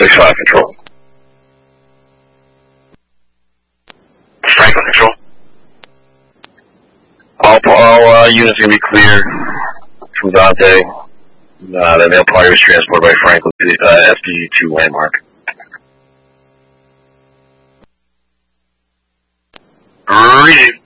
6-5 control. Franklin control. All units are going to be clear from Dante. The mail party was transported by Franklin to SPG-2 landmark. Read it.